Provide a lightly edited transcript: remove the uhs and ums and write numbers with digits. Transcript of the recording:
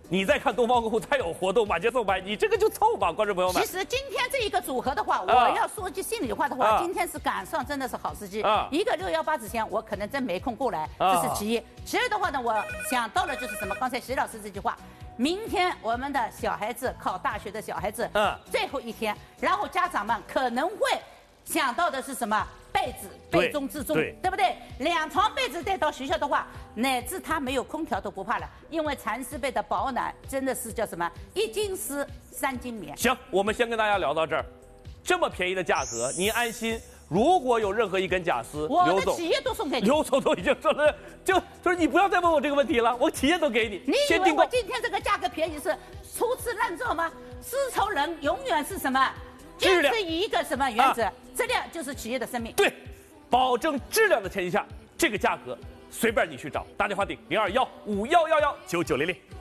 你再看东方购物再有活动，满街送拍，你这个就凑吧，观众朋友们。 其实今天这一个组合的话，我要说句心里话的话，今天是赶上真的是好时机。一个618之前，我可能真没空过来，这是其一。其二的话呢，我想到了就是什么？刚才徐老师这句话，明天我们的小孩子考大学的小孩子，最后一天，然后家长们可能会想到的是什么？被子备中之重，对不对？2床被子带到学校的话，乃至他没有空调都不怕了，因为蚕丝被的保暖真的是叫什么？1斤丝3斤棉。 行，我们先跟大家聊到这儿，这么便宜的价格，您安心。如果有任何一根假丝， 我的企业都送给你。 刘总都已经说了，就是你不要再问我这个问题了，我企业都给你。 你以为我今天这个价格便宜是粗制滥造吗？丝绸人永远是什么？ 质量是以一个什么原则？质量就是企业的生命。 对，保证质量的前提下，这个价格随便你去找，打电话订0215119900。